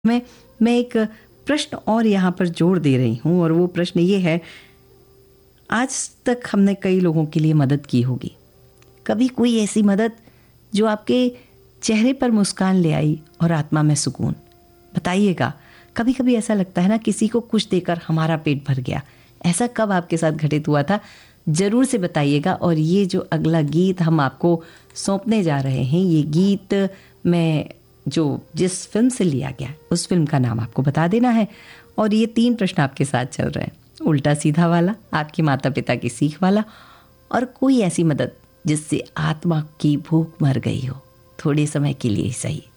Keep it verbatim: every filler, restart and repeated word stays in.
मैं मैं एक प्रश्न और यहाँ पर जोड़ दे रही हूँ और वो प्रश्न ये है, आज तक हमने कई लोगों के लिए मदद की होगी। कभी कोई ऐसी मदद जो आपके चेहरे पर मुस्कान ले आई और आत्मा में सुकून? बताइएगा। कभी कभी ऐसा लगता है ना, किसी को कुछ देकर हमारा पेट भर गया। ऐसा कब आपके साथ घटित हुआ था? ज़रूर से बताइएगा। और ये जो अगला गीत हम आपको सौंपने जा रहे हैं, ये गीत मैं जो जिस फिल्म से लिया गया उस फिल्म का नाम आपको बता देना है। और ये तीन प्रश्न आपके साथ चल रहे हैं, उल्टा सीधा वाला, आपके माता पिता की सीख वाला, और कोई ऐसी मदद जिससे आत्मा की भूख मर गई हो, थोड़े समय के लिए ही सही।